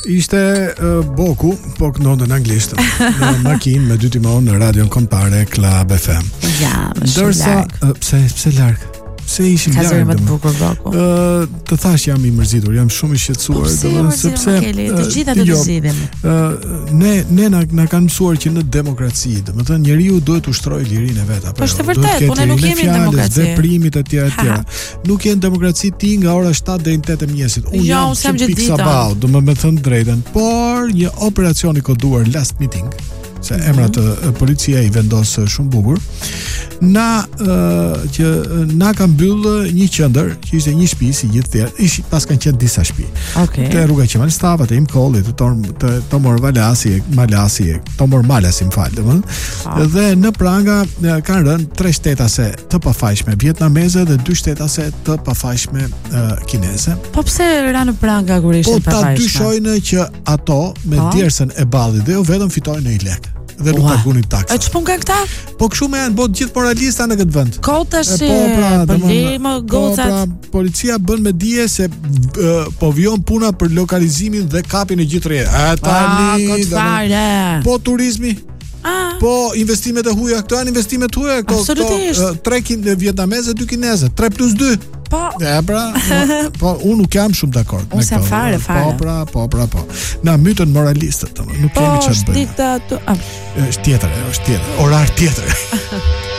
Ishte Boku, po këndonte në anglisht. Në makinë me 2 timon në radion kombëtare Club FM. Ja, më shumë larg. Pse larg? Se ishim larg. Ka zëri më të bukur Boku. Të thash jam i mërzitur, jam shumë i shqetësuar, sepse të gjitha do të zgjidhim. Ne na kanë mësuar që në demokraci, domethënë njeriu duhet të ushtrojë lirinë e vet apo. Po është vërtet, po ne nuk jemi në demokraci. Veprimit etj etj. Nuk jemi në demokraci ti nga ora 7 deri në 8 e mëngjesit. Unë jam gjithë ditën. Do më thënë drejtën, por një operacion i koduar last meeting, se emrat e policia i vendos shumë bukur. Që na ka mbyll një qendër që ishte një shtëpi si gjithë tjerë, pas kanë qenë disa shtëpi. Te rruga Qemal Stava, te Imkolli, te Tomor Malasi, Tomor Malasi, më fal, domethënë. Dhe në pranga kanë rënë 3 shtetase të pafajshme vietnameze dhe 2 shtetase të pafajshme kineze. Po pse ra në pranga kur ishte pafajshme? Po ta dyshojnë që ato me djersën e ballit dhe vetëm fitojnë në 1 lekë. Dhe nuk pagunin taksa. A ç'pun ka këta? Po kshu më janë bot gjithë moralista në këtë vend. Kotash. Pra, policia bën me dije se po vjon puna për lokalizimin dhe kapjen e gjithë rrjetit. Po turizmi. Po investimet e huaja, këto janë investimet huaja, këto 3 vietnameze, 2 kineze, 3+2. Po. Ja, pra, po unë nuk jam shumë dakord me këtë. Fare. Po. Na mytën moralistët, nuk kemi çfarë bëjmë. Po, është tjetër. Është tjetër, orar tjetër.